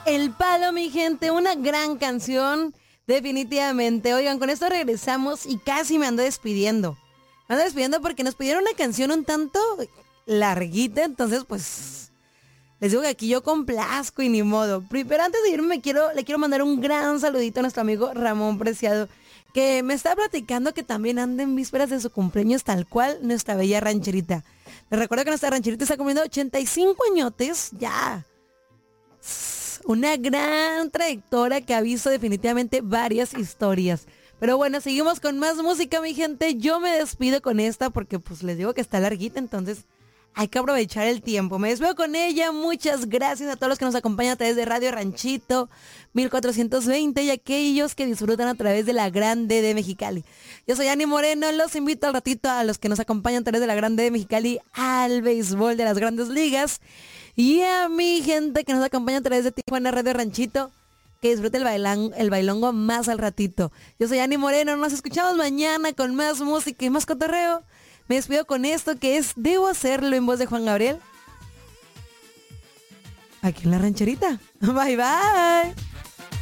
El Palo, mi gente, una gran canción, definitivamente. Oigan, con esto regresamos y casi me ando despidiendo. Me ando despidiendo porque nos pidieron una canción un tanto larguita, entonces pues les digo que aquí yo complazco y ni modo. Pero antes de irme le quiero mandar un gran saludito a nuestro amigo Ramón Preciado, que me está platicando que también anda en vísperas de su cumpleaños, tal cual nuestra bella rancherita. Les recuerdo que nuestra rancherita está cumpliendo 85 añotes, ya. Una gran trayectoria que ha visto definitivamente varias historias. Pero bueno, seguimos con más música, mi gente. Yo me despido con esta porque pues les digo que está larguita, entonces hay que aprovechar el tiempo. Me despido con ella. Muchas gracias a todos los que nos acompañan a través de Radio Ranchito 1420 y a aquellos que disfrutan a través de la Grande de Mexicali. Yo soy Ani Moreno. Los invito al ratito a los que nos acompañan a través de la Grande de Mexicali al béisbol de las Grandes Ligas. Y a mi gente que nos acompaña a través de Tijuana Radio Ranchito, que disfrute el bailongo más al ratito. Yo soy Ani Moreno. Nos escuchamos mañana con más música y más cotorreo. Me despido con esto que es Debo Hacerlo, en voz de Juan Gabriel. Aquí en la rancherita. Bye, bye.